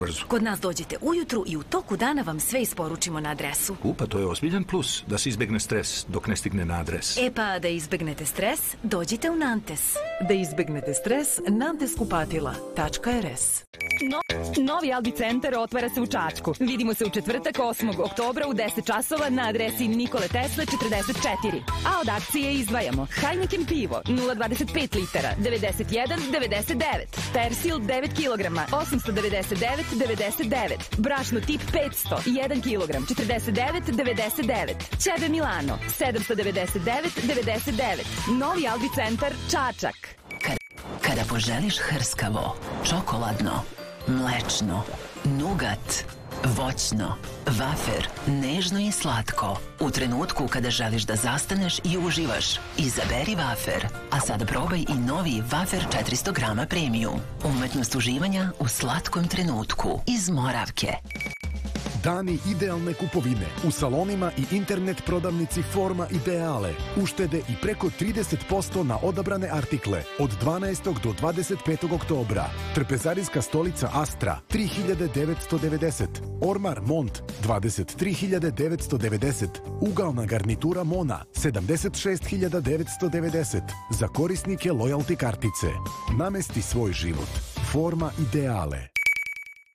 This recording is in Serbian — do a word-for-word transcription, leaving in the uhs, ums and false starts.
brzo. Kod nas dođete ujutru i u toku dana vam sve isporučimo na adresu. U, pa to je ozbiljan plus, da se izbegne stres dok ne stigne na adres. E pa, da izbegnete stres, dođite u Nantes. Da izbegnete stres, nantes kupatila tačka er es. No, novi Albi centar otvara se u Čačku. Vidimo se u četvrtak osmog oktobra u deset časova na adresi Nikole Tesle četrdeset četiri. A od akcije izdvajamo Heineken pivo nula dvadeset pet litara, devedeset jedan devedeset devet. Persil devet kilograma, osamsto devedeset devet devedeset devet. Brašno tip petsto, jedan kilogram, četrdeset devet devedeset devet. Ćebe Milano, sedamsto devedeset devet devedeset devet. Novi Albi centar Čačak. Kada, kada poželiš hrskavo, čokoladno, mlečno, nugat, voćno, vafer, nežno i slatko. U trenutku kada želiš da zastaneš i uživaš, izaberi vafer. A sad probaj i novi vafer četiristo grama premium. Umetnost uživanja u slatkom trenutku. Iz Moravke. Dani idealne kupovine u salonima i internet prodavnici Forma Ideale. Uštede i preko trideset posto na odabrane artikle od dvanaestog do dvadeset petog oktobra. Trpezarijska stolica Astra tri hiljade devetsto devedeset. Ormar Mont dvadeset tri hiljade devetsto devedeset. Ugalna garnitura Mona sedamdeset šest hiljada devetsto devedeset. Za korisnike lojalty kartice. Namesti svoj život. Forma Ideale.